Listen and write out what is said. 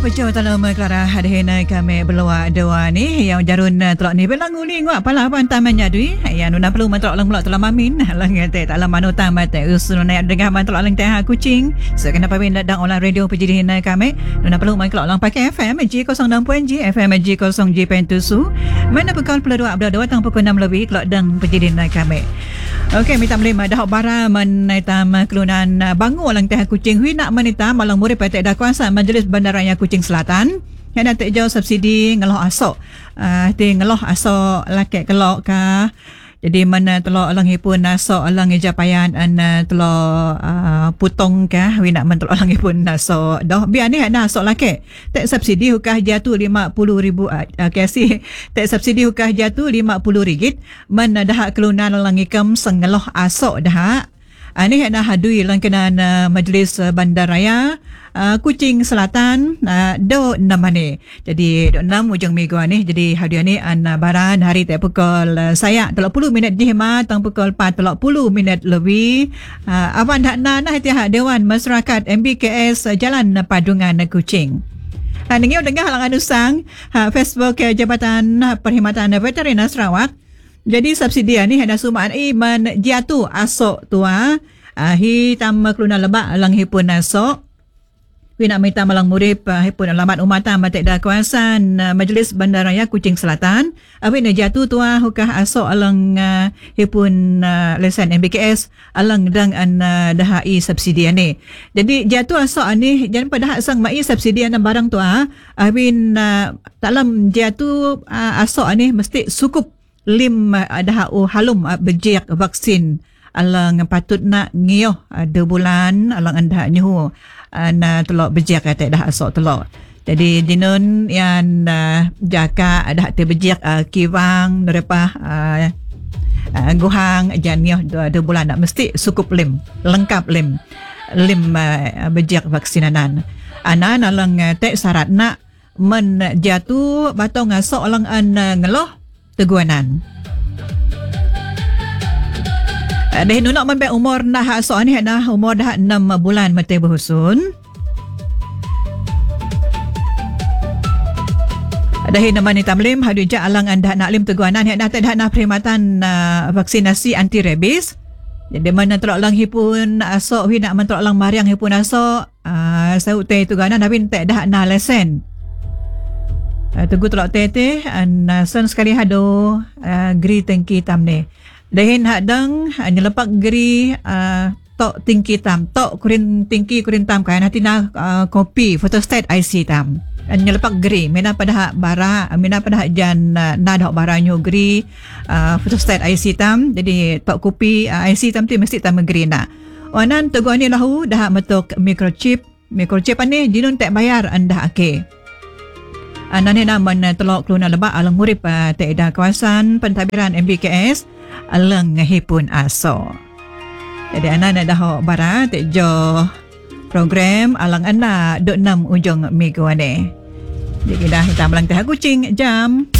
Pejo talama Clara hadihna kami berluar dua ni yang jarun telak ni belangu ni ngak pala apa antamanya dui yang nuna perlu mentelak lang pula telah mamin lang te tak lama utang mate usul naik dengar mentelak lang teh kucing so kenapa bin datang olah radio pejidihna kami nuna perlu mentelak lang pakai FM G06.G FM G0G.7 mana pekal peladua berdoa tang pukul 6 lebih kelak dang pejidihna kami. Okey, minta melima dah bara menaitam kelunan bangu lang teh kucing hui nak menita malang murid patek dah kuasa Majlis Bandaraya Kuching Selatan yang nak jauh subsidi ngeloh asok ti ngeloh asok lakek kelok ka jadi mana telok alang hipun asok alang ejapayan an telok putong ka hui nak mentelok alang hipun asok dah biar ni ada asok lakek tak subsidi hukah jatuh 50,000 kasih tak subsidi hukah jatuh RM50 mana dah kelunan alang ikam sengeloh asok dah ini nak hadui langkanan Majlis Bandaraya Kuching Selatan do 6 ni. Jadi do 6 ujung minggu ni. Jadi hadui ni an baran hari tak pukul saya 30 minit jihma tang pukul 4:30 minit lebih. Awan dak na hati Dewan Masyarakat MBKS Jalan Padungan Kuching. Ningau dengar halangan usang Facebook Jabatan Perkhidmatan Veteriner Sarawak. Jadi subsidi ni ada sumaan menjatuh asok tua hitam keluna lebak lang hipun asok wi nak minta malang murip hipun alamat umatan matek dah kawasan Majlis Bandaraya Kuching Selatan awi nak jatuh tua hukah asok alang hipun lesen MBKS alang dang an dahai subsidi ni. Jadi jatuh asok ni jangan pada sang mai subsidi an barang tua awin dalam jatuh asok ni mesti cukup lim dah halum bejek vaksin alang patut nak ngioh 2 bulan alang anda nyu na telok bejek kata dah asok telok. Jadi dinun yang jaka dah te bejek kiwang derepa guhang janioh 2 bulan nak mesti cukup lim lengkap lim bejek vaksinanan anan alang te syarat nak menjatuh batong asok alang an ngeloh teguanan. Dah nunok membe umur dah asok ni dah umur dah 6 bulan mate berhusun. Dah nama ni tamlim hadu ja alang anda nak lim teguanan dah tak dah perkhidmatan vaksinasi anti rabies. Jadi mana telok lang hipun asok wi nak mentelok lang mariang hipun asok saut te teguanan tapi tak dah na lesen. Tunggu telok tete an sen sekali hado gri tengki tam ni dahin hadang nyelepak gri tok tingki tam tok kurin tingki kurin tam kan hati na kopi photostat IC tam nyelepak gri mena pada bara mena pada jan na dok baranyo gri photostat IC tam jadi tok kopi IC tam tu mesti tam gri na onan teguan ni lahu dah metok microchip ni dinun tak bayar anda ake. Nani naman telok keluna lebak alang murip teeda kawasan pentadbiran MBKS alang hipun aso. Jadi anak dah bara tejo program alang anak 6 ujung minggu ni. Jadi dah hitam lang teh kucing jam